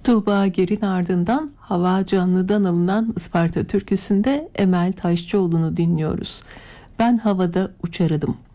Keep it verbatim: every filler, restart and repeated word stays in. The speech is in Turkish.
Tuğba Ger'in ardından Hava Canlı'dan alınan Isparta türküsünde Emel Taşçıoğlu'nu dinliyoruz. Ben havada uçardım.